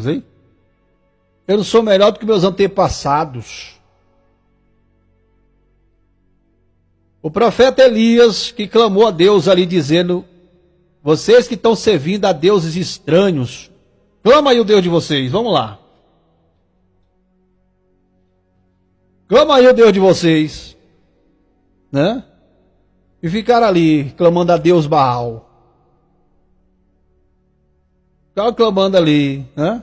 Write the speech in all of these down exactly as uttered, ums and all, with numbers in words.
Deus, hein? Eu não sou melhor do que meus antepassados. O profeta Elias, que clamou a Deus ali dizendo: vocês que estão servindo a deuses estranhos, clama aí o Deus de vocês, vamos lá. Clama aí o Deus de vocês, né? E ficaram ali, clamando a Deus Baal. Ficaram clamando ali, né?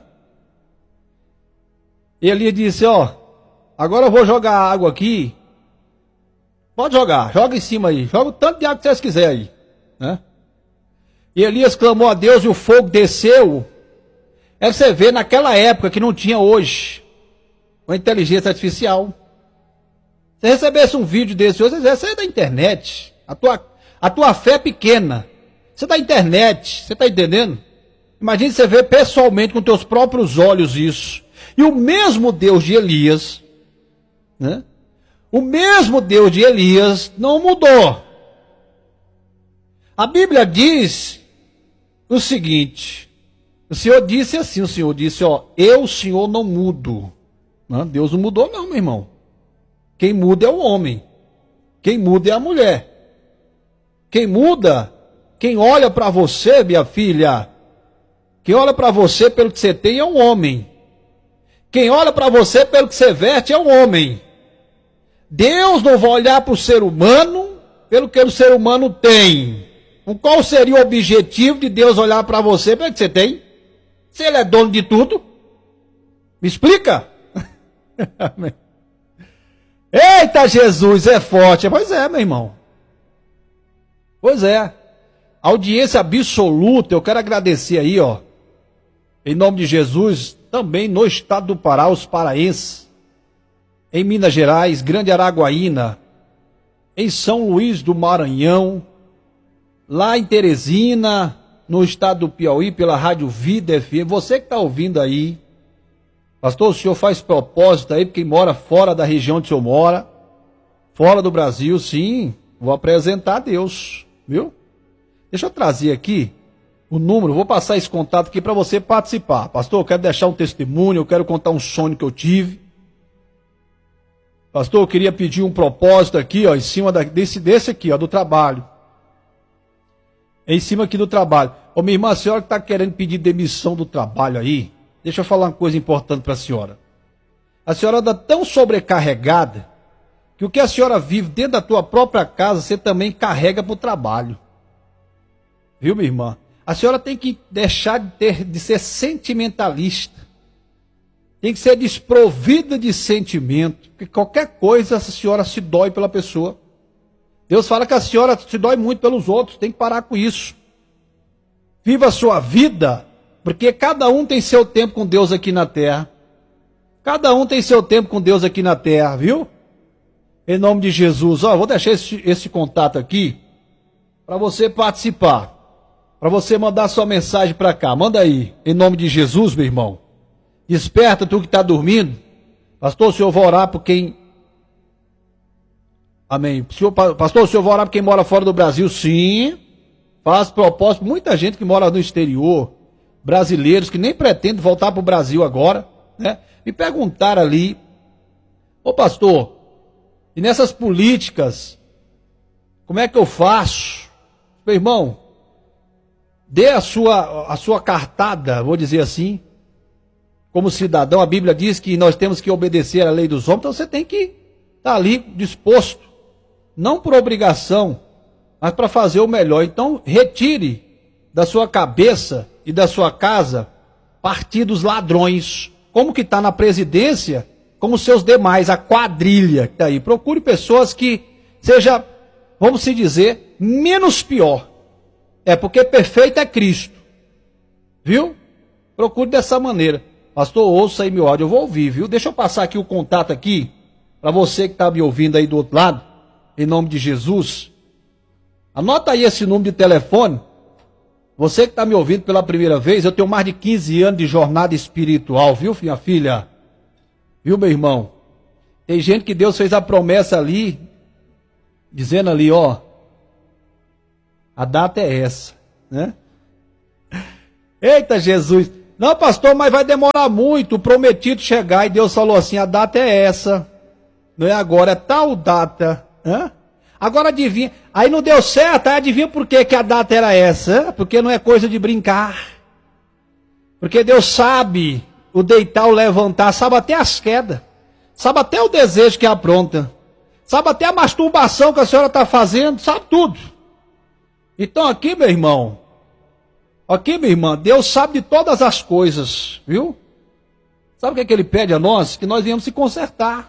E Elias disse: ó, agora eu vou jogar água aqui. Pode jogar, joga em cima aí, joga o tanto de água que vocês quiserem aí, né? E Elias clamou a Deus e o fogo desceu. É que você vê naquela época que não tinha hoje uma inteligência artificial. Se recebesse um vídeo desse hoje, você é da internet. A tua, a tua fé é pequena. Você é da internet, você está entendendo? Imagine você ver pessoalmente com teus próprios olhos isso. E o mesmo Deus de Elias, né? O mesmo Deus de Elias não mudou. A Bíblia diz o seguinte: o Senhor disse assim, o Senhor disse, ó, eu, o Senhor, não mudo. Não, Deus não mudou não, meu irmão. Quem muda é o homem. Quem muda é a mulher. Quem muda, quem olha para você, minha filha, quem olha para você pelo que você tem é um homem. Quem olha para você pelo que você veste é um homem. Deus não vai olhar para o ser humano pelo que o ser humano tem. Qual seria o objetivo de Deus olhar para você pelo que você tem? Se Ele é dono de tudo. Me explica? Eita, Jesus, é forte. Pois é, meu irmão. Pois é. Audiência absoluta. Eu quero agradecer aí, ó, em nome de Jesus, também no estado do Pará, os paraenses, em Minas Gerais, Grande Araguaína, em São Luís do Maranhão, lá em Teresina, no estado do Piauí, pela Rádio Vida F M. Você que está ouvindo aí, pastor, o senhor faz propósito aí, porque mora fora da região onde o senhor mora, fora do Brasil, sim, vou apresentar a Deus, viu? Deixa eu trazer aqui o número, vou passar esse contato aqui para você participar. Pastor, eu quero deixar um testemunho, eu quero contar um sonho que eu tive. Pastor, eu queria pedir um propósito aqui, ó, em cima da, desse, desse aqui, ó, do trabalho. Em cima aqui do trabalho. Ô, minha irmã, a senhora que está querendo pedir demissão do trabalho aí, deixa eu falar uma coisa importante para a senhora. A senhora anda tão sobrecarregada que o que a senhora vive dentro da tua própria casa, você também carrega para o trabalho. Viu, minha irmã? A senhora tem que deixar de, ter, de ser sentimentalista. Tem que ser desprovida de sentimento. Porque qualquer coisa a senhora se dói pela pessoa. Deus fala que a senhora se dói muito pelos outros. Tem que parar com isso. Viva a sua vida. Porque cada um tem seu tempo com Deus aqui na terra. Cada um tem seu tempo com Deus aqui na terra, viu? Em nome de Jesus. Ó, vou deixar esse, esse contato aqui para você participar. Para você mandar sua mensagem para cá. Manda aí. Em nome de Jesus, meu irmão. Desperta tu que está dormindo. Pastor, o senhor vai orar por quem... Amém. Senhor, pastor, o senhor vai orar por quem mora fora do Brasil? Sim. Faz propósito. Muita gente que mora no exterior. Brasileiros que nem pretendem voltar para o Brasil agora, né? Me perguntaram ali: ô pastor, e nessas políticas, como é que eu faço? Meu irmão, dê a sua, a sua cartada, vou dizer assim, como cidadão. A Bíblia diz que nós temos que obedecer à lei dos homens, então você tem que estar ali disposto, não por obrigação, mas para fazer o melhor. Então retire da sua cabeça e da sua casa partidos ladrões, como que está na presidência, como seus demais, a quadrilha que está aí. Procure pessoas que seja, vamos se dizer, menos pior. É porque perfeito é Cristo. Viu? Procure dessa maneira. Pastor, ouça aí meu áudio, eu vou ouvir, viu? Deixa eu passar aqui o contato aqui, para você que está me ouvindo aí do outro lado, em nome de Jesus. Anota aí esse número de telefone. Você que está me ouvindo pela primeira vez, eu tenho mais de quinze anos de jornada espiritual, viu, minha filha? Viu, meu irmão? Tem gente que Deus fez a promessa ali, dizendo ali, ó, a data é essa, né? Eita, Jesus! Não, pastor, mas vai demorar muito o prometido chegar. E Deus falou assim, a data é essa. Não é agora, é tal data. Hã? Agora adivinha. Aí não deu certo, aí adivinha por que, que a data era essa? Porque não é coisa de brincar. Porque Deus sabe o deitar, o levantar, sabe até as quedas. Sabe até o desejo que apronta. Sabe até a masturbação que a senhora está fazendo, sabe tudo. Então aqui, meu irmão, aqui, minha irmã, Deus sabe de todas as coisas, viu? Sabe o que, é que Ele pede a nós? Que nós viemos se consertar.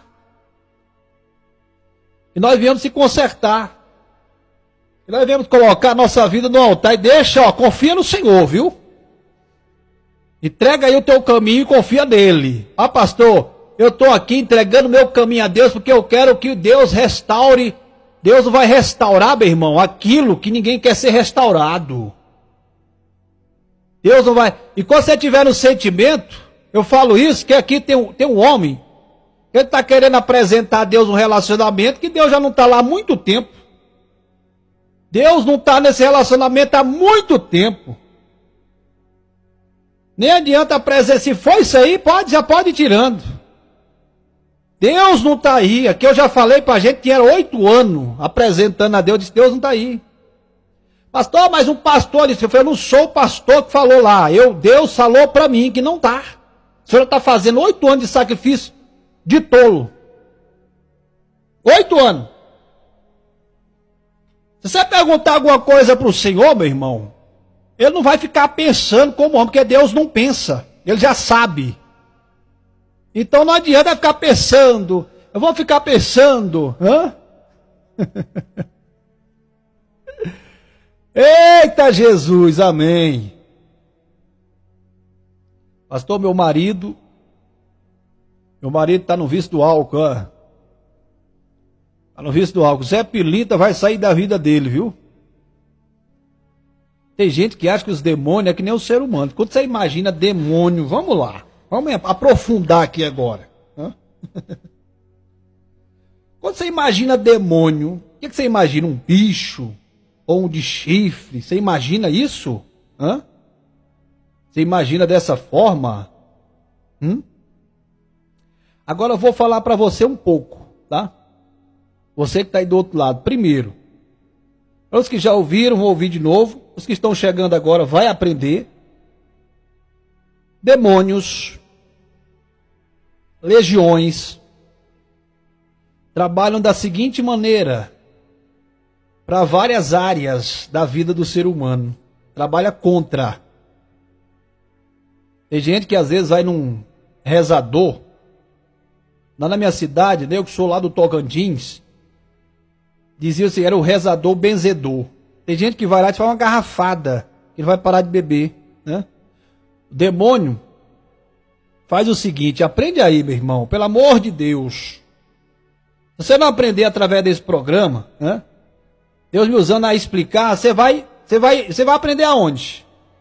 Que nós viemos se consertar. Que nós viemos colocar a nossa vida no altar e deixa, ó, confia no Senhor, viu? Entrega aí o teu caminho e confia nele. Ah, pastor, eu estou aqui entregando meu caminho a Deus porque eu quero que Deus restaure. Deus vai restaurar, meu irmão, aquilo que ninguém quer ser restaurado. Deus não vai... E quando você tiver no sentimento, eu falo isso, que aqui tem um, tem um homem, que ele está querendo apresentar a Deus um relacionamento, que Deus já não está lá há muito tempo. Deus não está nesse relacionamento há muito tempo. Nem adianta apresentar, se for isso aí, pode, já pode ir tirando. Deus não está aí. Aqui eu já falei para a gente que tinha oito anos apresentando a Deus, disse, Deus não está aí. Pastor, mas um pastor disse, eu não sou o pastor que falou lá. Eu, Deus falou para mim que não está. A senhora está fazendo oito anos de sacrifício de tolo. Oito anos. Se você perguntar alguma coisa para o Senhor, meu irmão, Ele não vai ficar pensando como homem, porque Deus não pensa. Ele já sabe. Então não adianta ficar pensando. Eu vou ficar pensando. Hã? Eita Jesus, amém. Pastor, meu marido, meu marido está no vício do álcool, ó. Está no vício do álcool. Zé Pilinta vai sair da vida dele, viu? Tem gente que acha que os demônios é que nem o ser humano. Quando você imagina demônio, vamos lá. Vamos aprofundar aqui agora. Hã? Quando você imagina demônio, o que, que você imagina? Um bicho? Ou um de chifre? Você imagina isso? Hã? Você imagina dessa forma? Hum? Agora eu vou falar para você um pouco, tá? Você que está aí do outro lado. Primeiro, para os que já ouviram, vão ouvir de novo. Os que estão chegando agora, vai aprender. Demônios, legiões, trabalham da seguinte maneira para várias áreas da vida do ser humano. Trabalha contra. Tem gente que às vezes vai num rezador. Lá na minha cidade, eu que sou lá do Tocantins, dizia assim, era o rezador benzedor. Tem gente que vai lá e te faz uma garrafada, que ele vai parar de beber, né? O demônio faz o seguinte, aprende aí, meu irmão, pelo amor de Deus. Se você não aprender através desse programa, né? Deus me usando a explicar, você vai, você vai, você vai aprender aonde?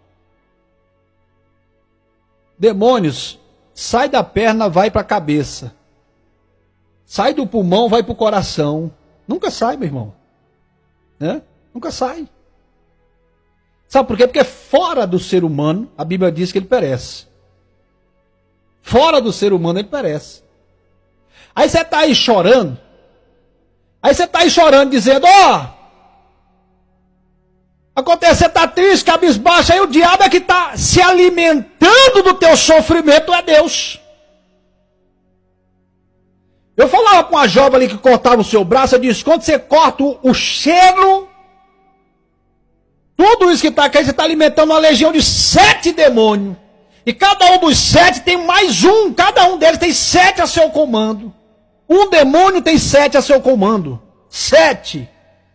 Demônios, sai da perna, vai para a cabeça. Sai do pulmão, vai para o coração. Nunca sai, meu irmão. Né? Nunca sai. Sabe por quê? Porque fora do ser humano, a Bíblia diz que ele perece. Fora do ser humano, ele perece. Aí você está aí chorando. Aí você está aí chorando, dizendo, ó... Oh, acontece, você está triste, cabisbaixo, aí o diabo é que está se alimentando do teu sofrimento, é Deus. Eu falava com uma jovem ali que cortava o seu braço, eu disse, quando você corta o, o cheiro, tudo isso que está aqui, você está alimentando uma legião de sete demônios. E cada um dos sete tem mais um, cada um deles tem sete a seu comando. Um demônio tem sete a seu comando. Sete.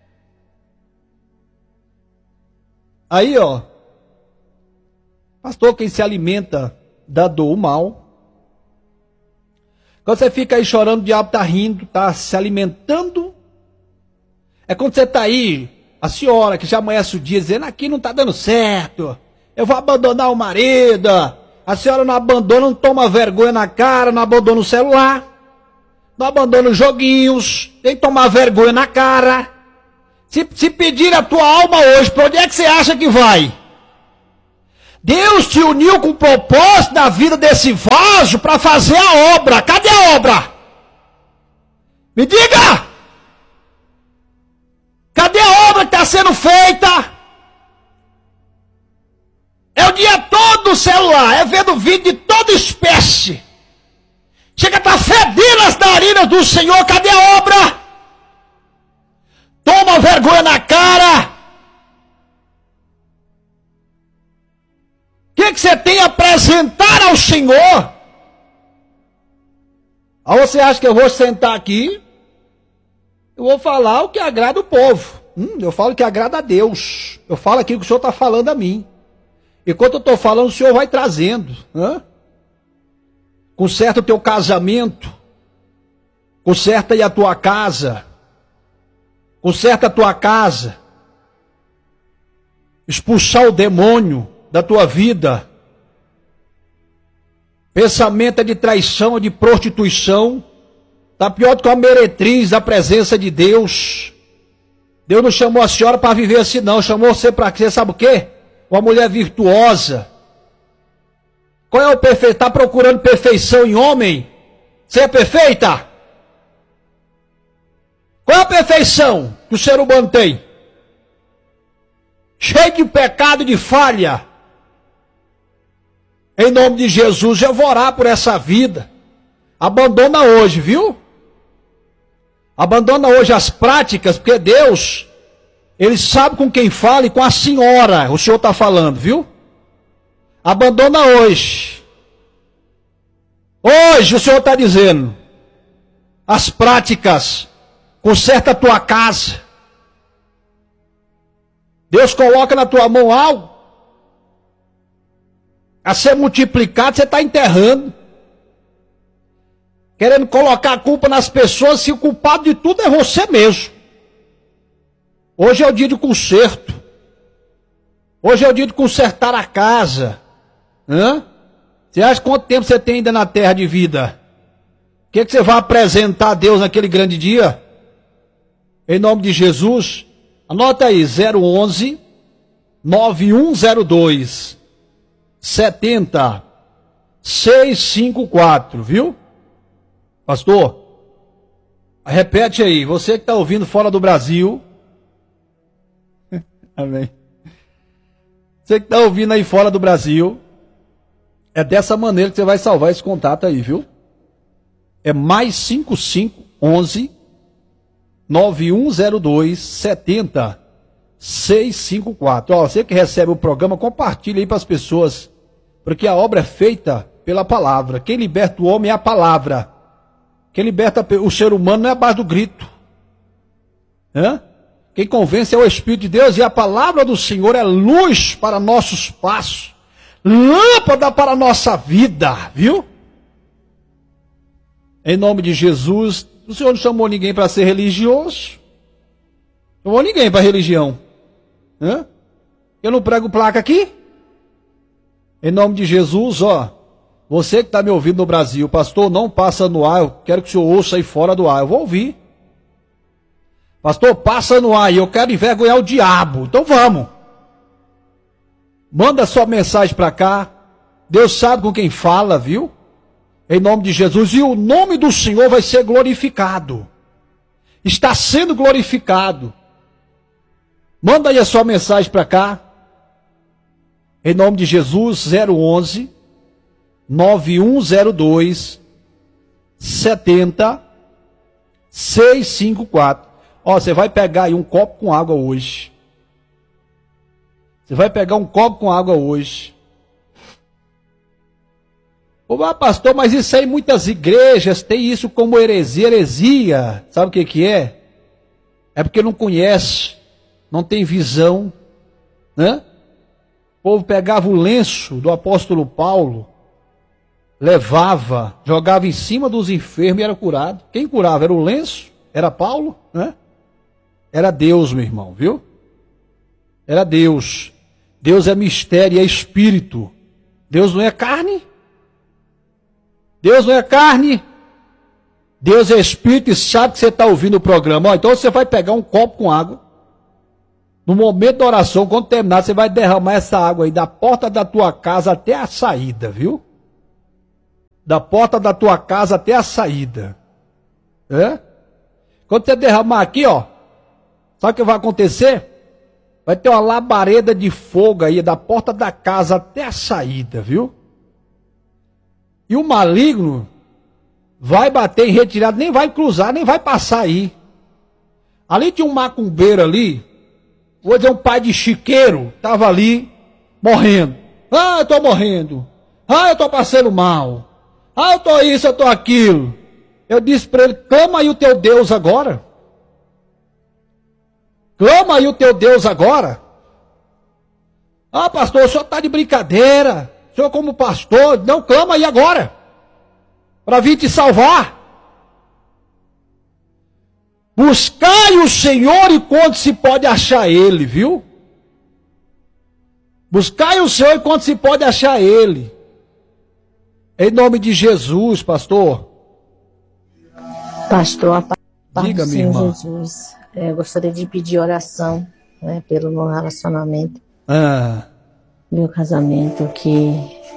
Aí, ó, pastor, quem se alimenta da dor, o mal. Quando você fica aí chorando, o diabo está rindo, está se alimentando. É quando você está aí, a senhora que já amanhece o dia, dizendo, aqui não está dando certo, eu vou abandonar o marido. A senhora não abandona, não toma vergonha na cara, não abandona o celular, não abandona os joguinhos, tem que tomar vergonha na cara. Se, se pedir a tua alma hoje, para onde é que você acha que vai? Deus te uniu com propósito na vida desse vaso para fazer a obra. Cadê a obra? Me diga! Cadê a obra que está sendo feita? É o dia todo no celular, é vendo vídeo de toda espécie. Chega a estar fedendo as narinas do Senhor, cadê a obra? Toma vergonha na cara. O que, que você tem a apresentar ao Senhor? Aí você acha que eu vou sentar aqui, eu vou falar o que agrada o povo. Hum, eu falo o que agrada a Deus. Eu falo aquilo que o Senhor está falando a mim. Enquanto eu estou falando, o Senhor vai trazendo. Hã? Conserta o teu casamento. Conserta aí a tua casa. Conserta a tua casa. Expulsar o demônio da tua vida. Pensamento é de traição, é de prostituição. Está pior do que uma meretriz da presença de Deus. Deus não chamou a senhora para viver assim não. Chamou você para quê? Sabe o quê? Uma mulher virtuosa. Qual é o perfeito? Está procurando perfeição em homem? Você é perfeita? Qual é a perfeição que o ser humano tem? Cheio de pecado e de falha. Em nome de Jesus, eu vou orar por essa vida. Abandona hoje, viu? Abandona hoje as práticas, porque Deus, Ele sabe com quem fala e com a senhora, o Senhor está falando, viu? Abandona hoje. Hoje o Senhor está dizendo, as práticas, conserta a tua casa. Deus coloca na tua mão algo, a ser multiplicado, você está enterrando. Querendo colocar a culpa nas pessoas, se o culpado de tudo é você mesmo. Hoje é o dia de conserto. Hoje é o dia de consertar a casa. Hã? Você acha quanto tempo você tem ainda na terra de vida? O que, que você vai apresentar a Deus naquele grande dia? Em nome de Jesus, anota aí, zero onze, nove um zero dois, sete zero, seis cinco quatro, viu? Pastor, repete aí, você que está ouvindo fora do Brasil. Amém. Você que está ouvindo aí fora do Brasil, é dessa maneira que você vai salvar esse contato aí, viu? É mais cinco cinco onze, nove um zero dois, sete zero, seis cinco quatro. Ó, você que recebe o programa, compartilha aí para as pessoas, porque a obra é feita pela palavra. Quem liberta o homem é a palavra. Quem liberta o ser humano não é a base do grito. Hã? Quem convence é o Espírito de Deus, e a palavra do Senhor é luz para nossos passos, lâmpada para a nossa vida, viu? Em nome de Jesus, o Senhor não chamou ninguém para ser religioso, não chamou ninguém para religião. Hã? Eu não prego placa aqui? Em nome de Jesus, ó, você que está me ouvindo no Brasil, pastor, não passa no ar, eu quero que o senhor ouça aí fora do ar, eu vou ouvir. Pastor, passa no ar e eu quero envergonhar o diabo, então vamos. Manda sua mensagem para cá, Deus sabe com quem fala, viu? Em nome de Jesus, e o nome do Senhor vai ser glorificado. Está sendo glorificado. Manda aí a sua mensagem para cá. Em nome de Jesus, zero onze, nove um zero dois, sete zero, seis cinco quatro. Ó, você vai pegar aí um copo com água hoje. Você vai pegar um copo com água hoje. Ô, pastor, mas isso aí muitas igrejas tem isso como heresia, heresia. Sabe o que que é? É porque não conhece, não tem visão, né? O povo pegava o lenço do apóstolo Paulo, levava, jogava em cima dos enfermos e era curado. Quem curava? Era o lenço? Era Paulo? Né? Era Deus, meu irmão, viu? Era Deus. Deus é mistério e é espírito. Deus não é carne. Deus não é carne. Deus é espírito e sabe que você está ouvindo o programa. Ó, então você vai pegar um copo com água. No momento da oração, quando terminar, você vai derramar essa água aí da porta da tua casa até a saída, viu? Da porta da tua casa até a saída. É? Quando você derramar aqui, ó, sabe o que vai acontecer? Vai ter uma labareda de fogo aí da porta da casa até a saída, viu? E o maligno vai bater em retirada, nem vai cruzar, nem vai passar aí. Ali tinha um macumbeiro ali, vou dizer um pai de chiqueiro, estava ali morrendo. Ah, eu estou morrendo. Ah, eu estou passando mal. Ah, eu estou isso, eu estou aquilo. Eu disse para ele, clama aí o teu Deus agora. Clama aí o teu Deus agora. Ah, pastor, o senhor está de brincadeira. O senhor como pastor, não, clama aí agora. Para vir te salvar. Buscai o Senhor enquanto se pode achar Ele, viu? Buscai o Senhor enquanto se pode achar Ele. Em nome de Jesus, pastor. Pastor, a paz Diga, do minha Senhor irmã. Jesus. É, eu gostaria de pedir oração, né, pelo meu relacionamento, Ah, meu casamento que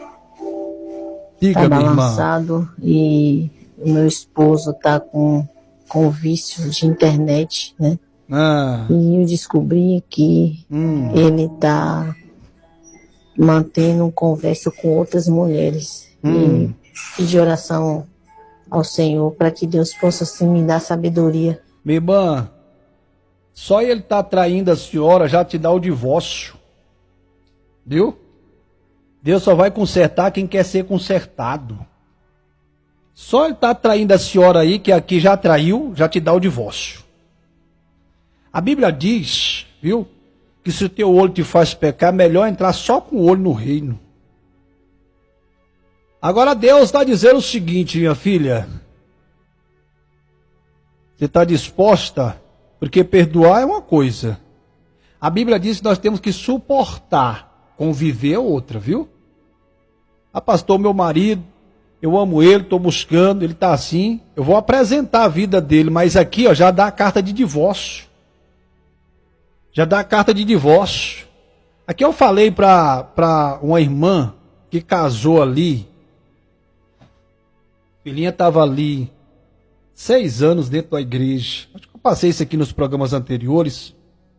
diga, está minha irmã. balançado e o meu esposo está com, com vício de internet, né? Ah, E eu descobri que hum. ele está mantendo conversa com outras mulheres. Hum. E pedir oração ao Senhor para que Deus possa assim, me dar sabedoria. Minha irmã, só ele tá traindo a senhora já te dá o divórcio. Viu? Deus só vai consertar quem quer ser consertado. Só ele tá traindo a senhora aí, que aqui já traiu, já te dá o divórcio. A Bíblia diz, viu, que se o teu olho te faz pecar, é melhor entrar só com o olho no reino. Agora Deus está dizendo o seguinte, minha filha. Você está disposta? Porque perdoar é uma coisa. A Bíblia diz que nós temos que suportar. Conviver é outra, viu? Ah, pastor, meu marido, eu amo ele, estou buscando, ele está assim. Eu vou apresentar a vida dele, mas aqui ó, já dá a carta de divórcio. Já dá a carta de divórcio. Aqui eu falei para uma irmã que casou ali. A filhinha estava ali seis anos dentro da igreja. Acho que eu passei isso aqui nos programas anteriores.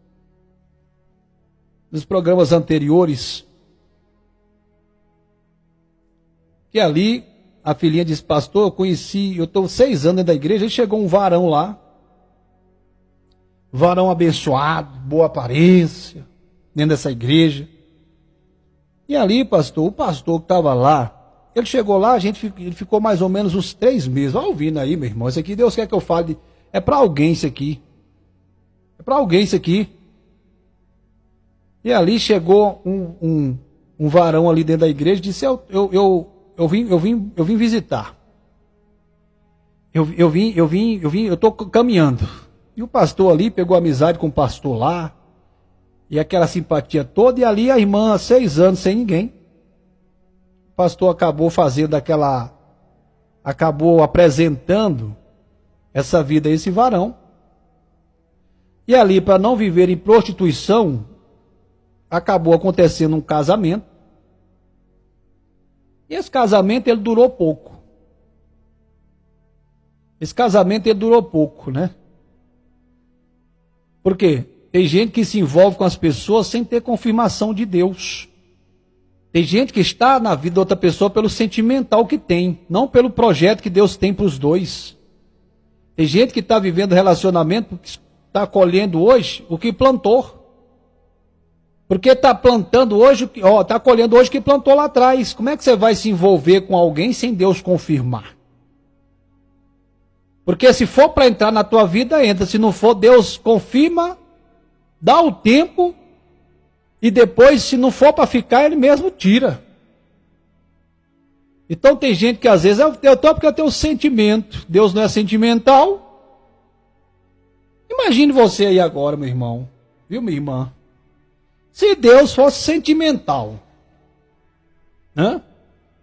Nos programas anteriores. Que ali, a filhinha disse, pastor, eu conheci, eu estou seis anos dentro da igreja, e chegou um varão lá. Varão abençoado, boa aparência, dentro dessa igreja. E ali, pastor, o pastor que estava lá, ele chegou lá, a gente ele ficou mais ou menos uns três meses. Vai ouvindo aí, meu irmão. Isso aqui, Deus quer que eu fale. De, é para alguém isso aqui. É para alguém isso aqui. E ali chegou um, um, um varão ali dentro da igreja e disse, eu, eu, eu, eu, vim, eu, vim, eu vim visitar. Eu, eu vim, eu vim, eu vim, eu estou caminhando. E o pastor ali pegou amizade com o pastor lá. E aquela simpatia toda. E ali a irmã, seis anos sem ninguém. O pastor acabou fazendo aquela, acabou apresentando essa vida a esse varão. E ali, para não viver em prostituição, acabou acontecendo um casamento. E esse casamento, ele durou pouco. Esse casamento, ele durou pouco, né? Por quê? Tem gente que se envolve com as pessoas sem ter confirmação de Deus. Tem gente que está na vida da outra pessoa pelo sentimental que tem, não pelo projeto que Deus tem para os dois. Tem gente que está vivendo relacionamento, está colhendo hoje o que plantou. Porque está plantando hoje, ó, está colhendo hoje o que plantou lá atrás. Como é que você vai se envolver com alguém sem Deus confirmar? Porque se for para entrar na tua vida, entra. Se não for, Deus confirma, dá o tempo. E depois, se não for para ficar, ele mesmo tira. Então tem gente que às vezes, eu estou porque eu tenho sentimento. Deus não é sentimental. Imagine você aí agora, meu irmão. Viu, minha irmã? Se Deus fosse sentimental. Hã?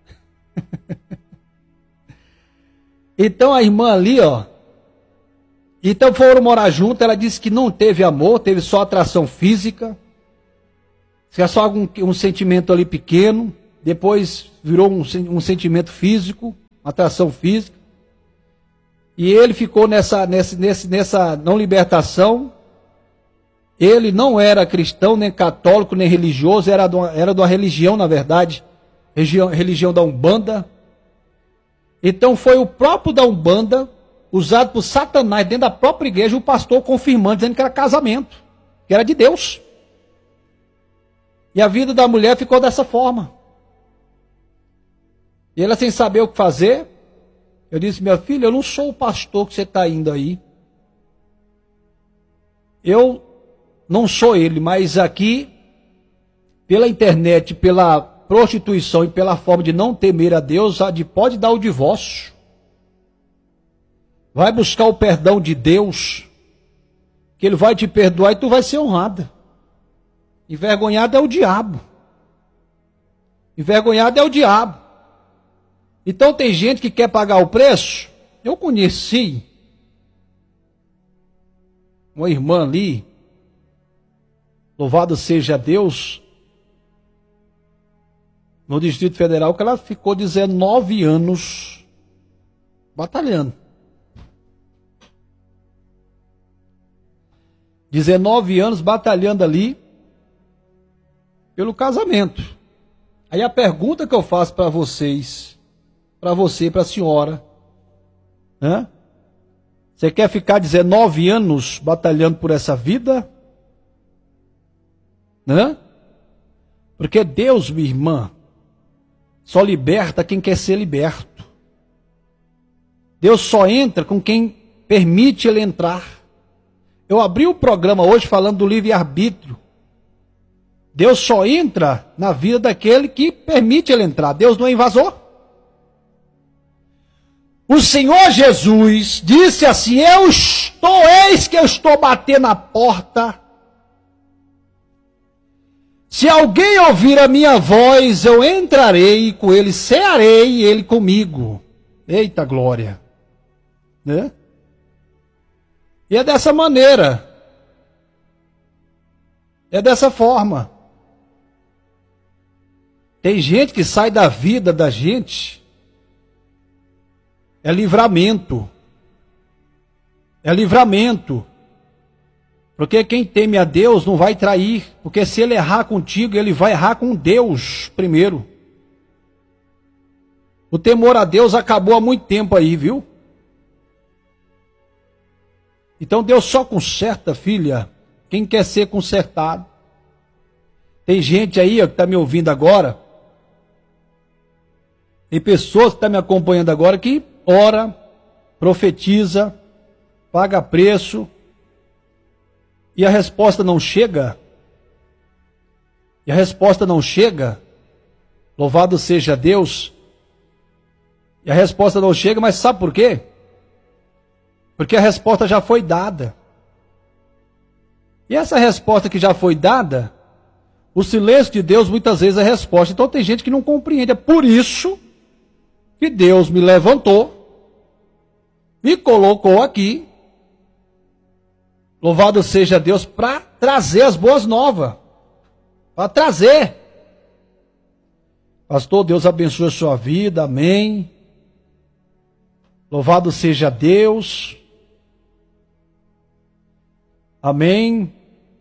Então a irmã ali, ó. Então foram morar junto, ela disse que não teve amor, teve só atração física. Se é só um, um sentimento ali pequeno, depois virou um, um sentimento físico, atração física. E ele ficou nessa, nessa, nessa, nessa não libertação. Ele não era cristão, nem católico, nem religioso, era de uma, era de uma religião, na verdade, religião, religião da Umbanda. Então foi o próprio da Umbanda, usado por Satanás dentro da própria igreja, o pastor confirmando, dizendo que era casamento, que era de Deus. E a vida da mulher ficou dessa forma. E ela sem saber o que fazer, eu disse, minha filha, eu não sou o pastor que você está indo aí. Eu não sou ele, mas aqui, pela internet, pela prostituição e pela forma de não temer a Deus, pode dar o divórcio. Vai buscar o perdão de Deus, que Ele vai te perdoar e tu vai ser honrada. Envergonhado é o diabo. Envergonhado é o diabo. Então tem gente que quer pagar o preço. Eu conheci uma irmã ali, louvado seja Deus, no Distrito Federal, que ela ficou dezenove anos batalhando. dezenove anos batalhando ali pelo casamento. Aí a pergunta que eu faço para vocês, para você, para a senhora, né? Você quer ficar dezenove anos batalhando por essa vida? Né? Porque Deus, minha irmã, só liberta quem quer ser liberto. Deus só entra com quem permite ele entrar. Eu abri o programa hoje falando do livre-arbítrio. Deus só entra na vida daquele que permite ele entrar. Deus não é invasor. O Senhor Jesus disse assim, eu estou, eis que eu estou batendo na porta. Se alguém ouvir a minha voz, eu entrarei com ele, cearei e ele comigo. Eita glória. Né? E é dessa maneira. É dessa forma. Tem gente que sai da vida da gente. É livramento. É livramento. Porque quem teme a Deus não vai trair. Porque se ele errar contigo, ele vai errar com Deus primeiro. O temor a Deus acabou há muito tempo aí, viu? Então Deus só conserta, filha, quem quer ser consertado. Tem gente aí ó, que está me ouvindo agora. Tem pessoas que estão me acompanhando agora que ora, profetiza, paga preço. E a resposta não chega. E a resposta não chega. Louvado seja Deus. E a resposta não chega, mas sabe por quê? Porque a resposta já foi dada. E essa resposta que já foi dada, o silêncio de Deus muitas vezes é resposta. Então tem gente que não compreende. É por isso que Deus me levantou, me colocou aqui, louvado seja Deus, para trazer as boas novas. Para trazer. Pastor, Deus abençoe a sua vida, amém. Louvado seja Deus. Amém.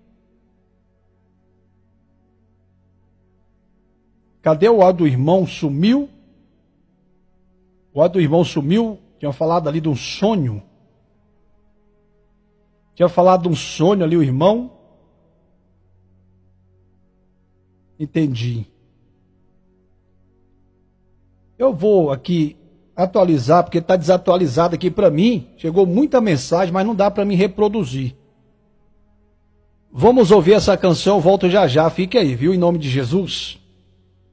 Cadê o ar do irmão? Sumiu? O ar do irmão sumiu? Tinha falado ali de um sonho. Tinha falado de um sonho ali o irmão. Entendi. Eu vou aqui atualizar, porque está desatualizado aqui para mim. Chegou muita mensagem, mas não dá para mim reproduzir. Vamos ouvir essa canção, volto já já. Fique aí, viu? Em nome de Jesus.